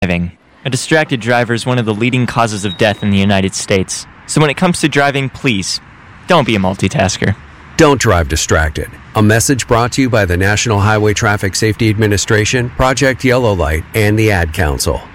Driving. A distracted driver is one of the leading causes of death in the United States. So when it comes to driving, please, don't be a multitasker. Don't drive distracted. A message brought to you by the National Highway Traffic Safety Administration, Project Yellow Light, and the Ad Council.